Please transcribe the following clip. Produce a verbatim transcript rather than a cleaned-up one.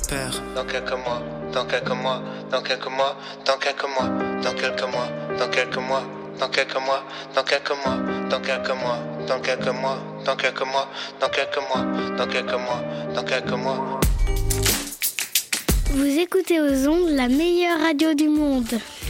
père. Dans quelques mois, dans quelques mois, dans quelques mois, dans quelques mois, dans quelques mois, dans quelques mois, dans quelques mois, dans quelques mois, dans quelques mois, dans quelques mois, dans quelques mois, dans quelques mois, dans quelques mois, dans quelques mois. Vous écoutez aux ondes la meilleure radio du monde.